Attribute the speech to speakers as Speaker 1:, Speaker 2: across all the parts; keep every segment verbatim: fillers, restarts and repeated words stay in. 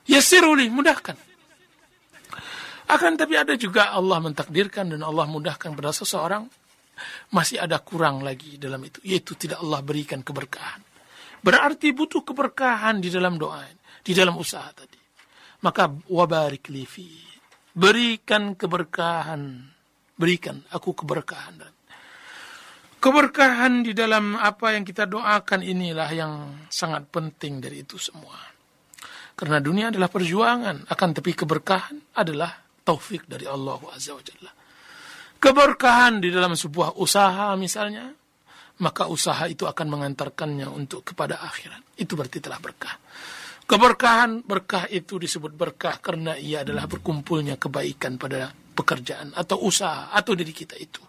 Speaker 1: Yassiruli, mudahkan. Akan tapi ada juga Allah mentakdirkan dan Allah mudahkan pada seseorang, masih ada kurang lagi dalam itu, yaitu tidak Allah berikan keberkahan. Berarti butuh keberkahan di dalam doa, di dalam usaha tadi. Maka wabarik li fi, berikan keberkahan, berikan aku keberkahan. Keberkahan di dalam apa yang kita doakan inilah yang sangat penting dari itu semua. Karena dunia adalah perjuangan, akan tapi keberkahan adalah taufik dari Allah Azza wa Jalla. Keberkahan di dalam sebuah usaha misalnya, maka usaha itu akan mengantarkannya untuk kepada akhirat. Itu berarti telah berkah. Keberkahan, berkah itu disebut berkah karena ia adalah berkumpulnya kebaikan pada pekerjaan atau usaha atau diri kita itu.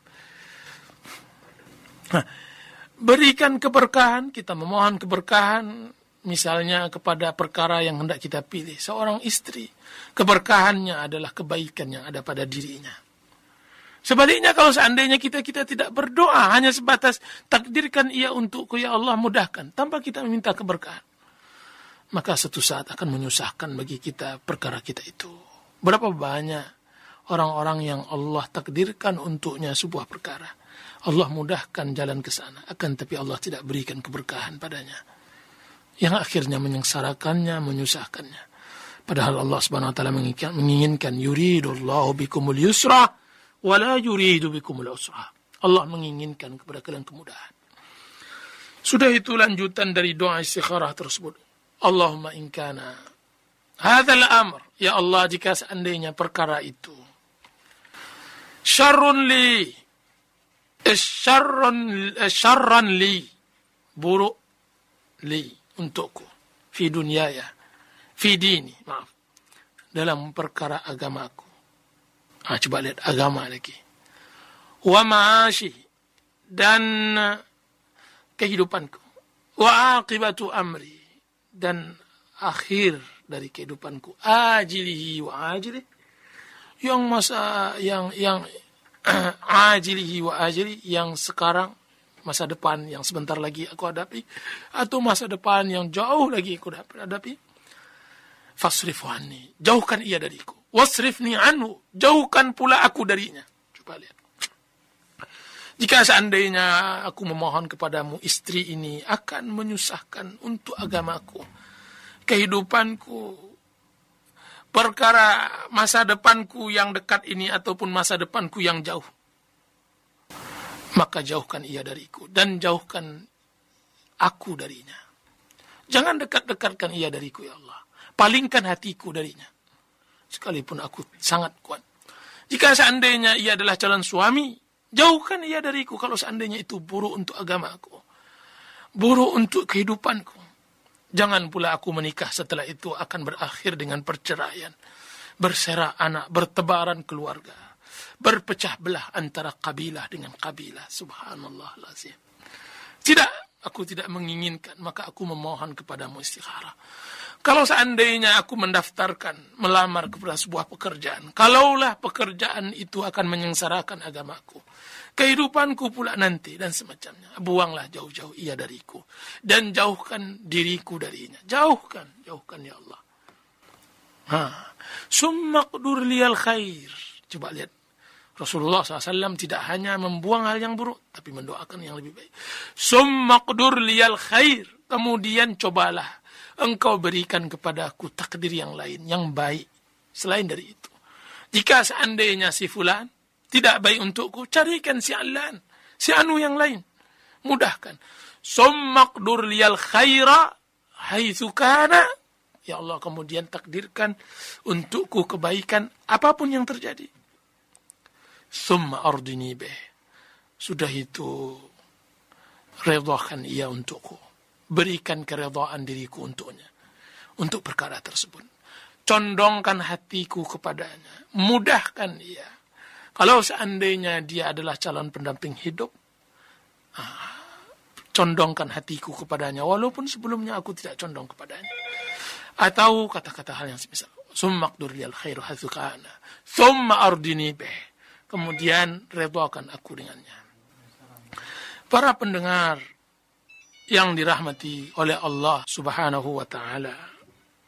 Speaker 1: Nah, berikan keberkahan, kita memohon keberkahan misalnya kepada perkara yang hendak kita pilih. Seorang istri, keberkahannya adalah kebaikan yang ada pada dirinya. Sebaliknya kalau seandainya kita kita tidak berdoa, hanya sebatas takdirkan ia untukku ya Allah, mudahkan, tanpa kita meminta keberkahan, maka suatu saat akan menyusahkan bagi kita perkara kita itu. Berapa banyak orang-orang yang Allah takdirkan untuknya sebuah perkara, Allah mudahkan jalan ke sana, akan tapi Allah tidak berikan keberkahan padanya, yang akhirnya menyengsarakannya, menyusahkannya. Padahal Allah Subhanahu wa taala menginginkan yuridullahu bikumul yusra wala yuridu bikumul usra. Allah menginginkan kepada kalian kemudahan. Sudah itu lanjutan dari doa istikharah tersebut. Allahumma in kana hadzal amr, ya Allah jika seandainya perkara itu syarrun li, syarrun syarran li, buruk li untukku, fi dunyaya, fi dini, maaf, dalam perkara agamaku. Ah, coba lihat agama lagi. Wa ma'ashi, dan kehidupanku. Wa aqibatu amri, dan akhir dari kehidupanku. Ajilihi wa ajilih, yang masa yang yang ajilihi wa ajili, yang sekarang, masa depan yang sebentar lagi aku hadapi, atau masa depan yang jauh lagi aku hadapi. Fasrif anni, jauhkan ia dariku. Wasrifni anhu, jauhkan pula aku darinya. Coba lihat. Jika seandainya aku memohon kepadamu, istri ini akan menyusahkan untuk agamaku, kehidupanku, perkara masa depanku yang dekat ini ataupun masa depanku yang jauh, maka jauhkan ia dariku dan jauhkan aku darinya. Jangan dekat-dekatkan ia dariku ya Allah. Palingkan hatiku darinya, sekalipun aku sangat kuat. Jika seandainya ia adalah calon suami, jauhkan ia dariku kalau seandainya itu buruk untuk agamaku, buruk untuk kehidupanku. Jangan pula aku menikah setelah itu akan berakhir dengan perceraian, berserak anak, bertebaran keluarga, berpecah belah antara kabilah dengan kabilah. Subhanallah lazim. Tidak, aku tidak menginginkan, maka aku memohon kepadamu istikharah. Kalau seandainya aku mendaftarkan, melamar kepada sebuah pekerjaan, kalaulah pekerjaan itu akan menyengsarakan agamaku, kehidupanku pula nanti dan semacamnya, buanglah jauh-jauh ia dariku dan jauhkan diriku darinya. Jauhkan, jauhkan ya Allah. Ha, summa qdur liyal khair. Coba lihat, Rasulullah shallallahu alaihi wasallam tidak hanya membuang hal yang buruk, tapi mendoakan yang lebih baik. Summa qdur liyal khair, kemudian cobalah engkau berikan kepadaku takdir yang lain, yang baik selain dari itu. Jika seandainya si fulan tidak baik untukku, carikan si alan, si anu yang lain, mudahkan. Summa qdur liyal khaira haitsu kana, ya Allah kemudian takdirkan untukku kebaikan apapun yang terjadi. Summa ardini bih, sudah itu redhakan ia untukku, berikan keredaan diriku untuknya, untuk perkara tersebut. Condongkan hatiku kepadanya, mudahkan ia. Kalau seandainya dia adalah calon pendamping hidup, ah, condongkan hatiku kepadanya, walaupun sebelumnya aku tidak condong kepadanya. Atau kata-kata hal yang semisal, summa qdur liyal khairu haitsu kana, summa ardini bih, kemudian redhakan aku dengannya. Para pendengar yang dirahmati oleh Allah Subhanahu wa ta'ala,